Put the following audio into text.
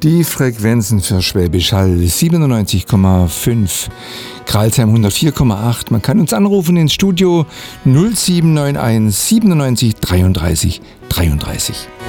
Die Frequenzen für Schwäbisch Hall 97,5, Kralsheim 104,8. Man kann uns anrufen ins Studio 0791 97 33 33.